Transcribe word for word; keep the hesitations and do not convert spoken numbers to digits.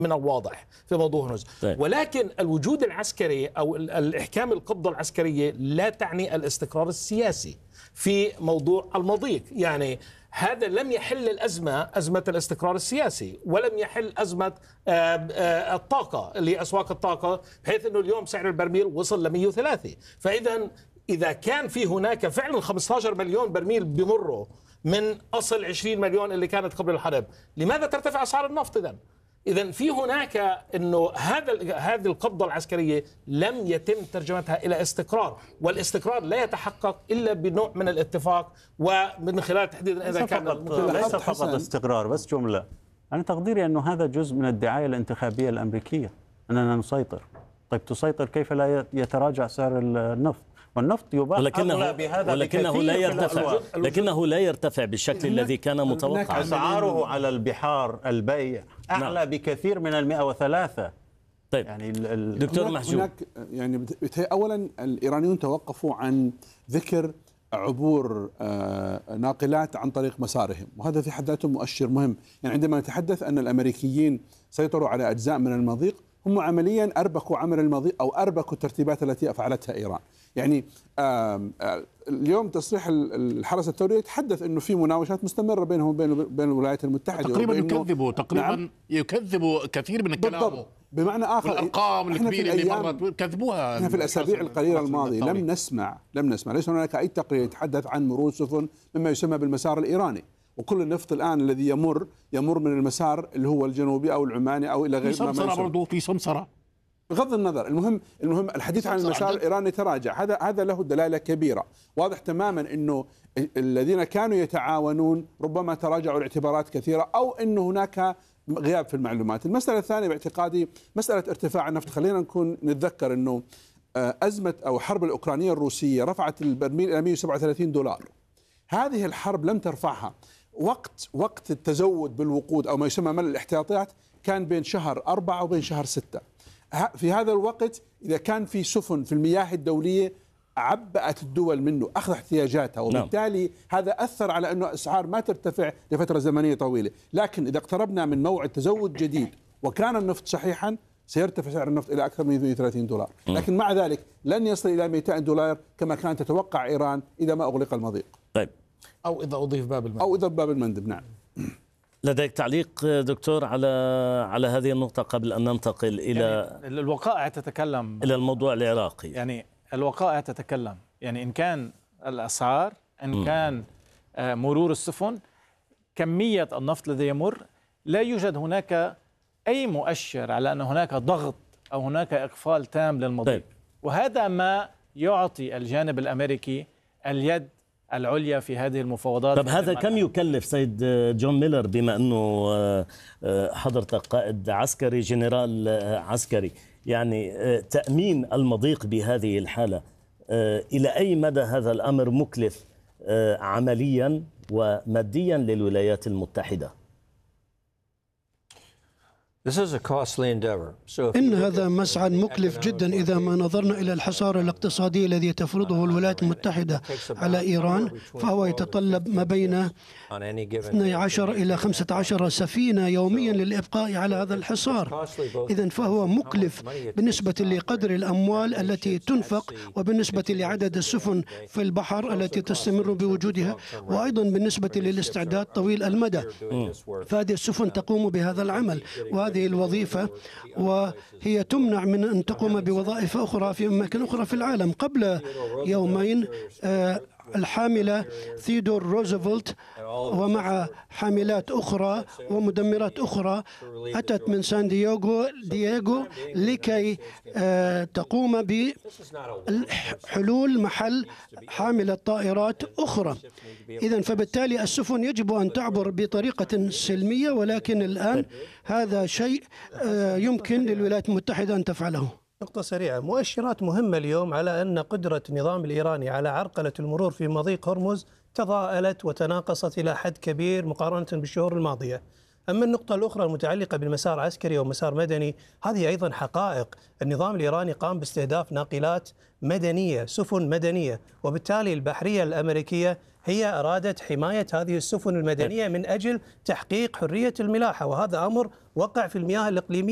من الواضح في موضوع هرمز. طيب. ولكن الوجود العسكري أو الإحكام القبضة العسكرية لا تعني الاستقرار السياسي في موضوع المضيق. يعني هذا لم يحل الأزمة، أزمة الاستقرار السياسي، ولم يحل أزمة الطاقة اللي هي أسواق الطاقة، بحيث أنه اليوم سعر البرميل وصل ل مئة وثلاثة. فإذا إذا كان في هناك فعلا خمسة عشر مليون برميل بمروا من أصل عشرين مليون اللي كانت قبل الحرب، لماذا ترتفع أسعار النفط إذن؟ إذن في هناك أنه هذا هذه القبضة العسكرية لم يتم ترجمتها إلى استقرار، والاستقرار لا يتحقق إلا بنوع من الاتفاق ومن خلال تحديد إذا كان ليس فقط استقرار بس جملة. أنا تقديري أنه هذا جزء من الدعاية الانتخابية الأمريكية أننا نسيطر. طيب تسيطر كيف لا يتراجع سعر النفط؟ والنفط يباع ولكنه, بهذا ولكنه لا يرتفع لكنه لا يرتفع بالشكل الذي كان متوقعا. أسعاره على البحار البيع أعلى نعم. بكثير من المئة وثلاثة. طيب يعني ال دكتور محجوب، هناك يعني اولا الايرانيون توقفوا عن ذكر عبور ناقلات عن طريق مسارهم، وهذا في حد ذاته مؤشر مهم. يعني عندما نتحدث ان الامريكيين سيطروا على اجزاء من المضيق، هم عمليا اربكوا عمل المضيق او اربكوا الترتيبات التي افعلتها ايران. يعني اليوم تصريح الحرس الثوري يتحدث انه في مناوشات مستمره بينهم وبين بين الولايات المتحده. تقريبا يكذبوا تقريبا نعم. يكذبوا كثير من الكلام. بمعنى اخر الارقام الكبيره اللي مرت كذبوها. احنا في الاسابيع القليله الماضيه لم نسمع لم نسمع ليس هناك اي تقرير يتحدث عن مرور سفن مما يسمى بالمسار الايراني، وكل النفط الان الذي يمر يمر من المسار اللي هو الجنوبي او العماني او الى غير. في سمسره برضه في سمسره. بغض النظر، المهم المهم الحديث عن المسار الايراني تراجع، هذا هذا له دلاله كبيره، واضح تماما انه الذين كانوا يتعاونون ربما تراجعوا لاعتبارات كثيره او انه هناك غياب في المعلومات. المساله الثانيه باعتقادي مساله ارتفاع النفط. خلينا نكون نتذكر انه ازمه او حرب الاوكرانيه الروسيه رفعت البرميل الى مئة وسبعة وثلاثين دولار. هذه الحرب لم ترفعها. وقت وقت التزود بالوقود او ما يسمى من الاحتياطات كان بين شهر أربعة وبين شهر ستة. في هذا الوقت إذا كان في سفن في المياه الدولية عبأت الدول منه، أخذ احتياجاتها، وبالتالي نعم. هذا أثر على أنه الأسعار ما ترتفع لفترة زمنية طويلة. لكن إذا اقتربنا من موعد تزود جديد وكان النفط صحيحا سيرتفع سعر النفط إلى أكثر من مئة وثلاثين دولار، لكن مع ذلك لن يصل إلى مئتين دولار كما كانت تتوقع إيران إذا ما أغلق المضيق. طيب أو إذا أضيف باب المندب أو إذا باب المندب. نعم. لديك تعليق دكتور على على هذه النقطة قبل أن ننتقل إلى يعني الوقائع تتكلم إلى الموضوع العراقي؟ يعني الوقائع تتكلم، يعني إن كان الأسعار، إن م. كان مرور السفن، كمية النفط الذي يمر، لا يوجد هناك أي مؤشر على أن هناك ضغط أو هناك إقفال تام للمضيق. طيب. وهذا ما يعطي الجانب الأمريكي اليد العليا في هذه المفاوضات. طب هذا كم يكلف سيد جون ميلر، بما أنه حضرتك قائد عسكري جنرال عسكري، يعني تأمين المضيق بهذه الحالة إلى أي مدى هذا الأمر مكلف عمليا وماديا للولايات المتحدة؟ إن هذا مسعى مكلف جدا إذا ما نظرنا إلى الحصار الاقتصادي الذي تفرضه الولايات المتحدة على إيران، فهو يتطلب ما بين اثني عشر إلى خمسة عشر سفينة يوميا للإبقاء على هذا الحصار. إذن فهو مكلف بالنسبة لقدر الأموال التي تنفق، وبالنسبة لعدد السفن في البحر التي تستمر بوجودها، وأيضا بالنسبة للاستعداد طويل المدى. فهذه السفن تقوم بهذا العمل وهذه هذه الوظيفة، وهي تمنع من أن تقوم بوظائف أخرى في أماكن أخرى في العالم. قبل يومين الحاملة ثيودور روزفلت ومع حاملات أخرى ومدمرات أخرى أتت من سان دييغو دييغو لكي تقوم بحلول محل حاملة طائرات أخرى. إذن فبالتالي السفن يجب أن تعبر بطريقة سلمية، ولكن الآن هذا شيء يمكن للولايات المتحدة أن تفعله. نقطة سريعة، مؤشرات مهمة اليوم على أن قدرة النظام الإيراني على عرقلة المرور في مضيق هرمز تضاءلت وتناقصت إلى حد كبير مقارنة بالشهور الماضية. أما النقطة الأخرى المتعلقة بالمسار عسكري ومسار مدني، هذه أيضا حقائق. النظام الإيراني قام باستهداف ناقلات مدنية، سفن مدنية، وبالتالي البحرية الأمريكية هي أرادت حماية هذه السفن المدنية من أجل تحقيق حرية الملاحة، وهذا أمر وقع في المياه الإقليمية.